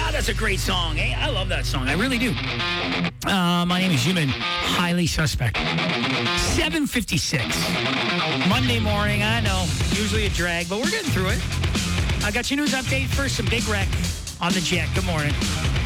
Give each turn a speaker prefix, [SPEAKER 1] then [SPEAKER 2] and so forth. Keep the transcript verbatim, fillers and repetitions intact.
[SPEAKER 1] God, that's a great song. Hey, I love that song. I really do. Uh, my name is Human. Highly suspect. seven fifty-six. Monday morning. I know. Usually a drag, but we're getting through it. I got your news update. First, some big wreck on the jet. Good morning.